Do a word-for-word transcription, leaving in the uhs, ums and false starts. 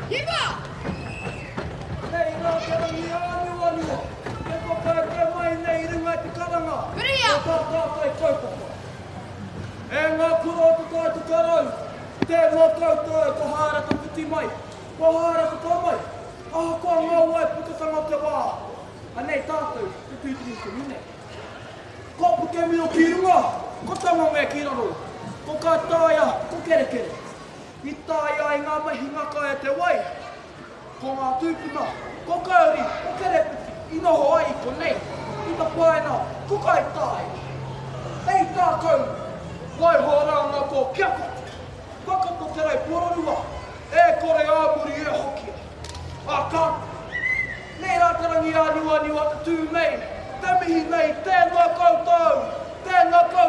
Hiva! Nei, ngā kera ni āniwa niwa. Te kokai te mai nei runga te karanga. Maria! O tā tātai kaupapa. E ngā kuro te tai te karau. Te ngā koutou e ko hāra ta puti mai. Ko hāra ta tā mai. Ah, ko ngā wai pukatanga te wā. Anei tātou, te tūtini te mine. Ko puke mio ki runga. Ko tanga me ki raro. Ko ka tāia, ko kere kere. I tāia i ngā mahi ngaka e te wai. Ko ngā tūpuna, ko kauri, ko kere puti. I noho ai ko nei. I ta paena, ko kai tāi. Hei tākou, wai hōranga ko kia kati. Whakato te rei pororua. E kore āmuri e hokia. A ka. Nei rā tarangi āniwa niwa te tū nei. Te mihi nei, tēnā koutou. Tēnā koutou.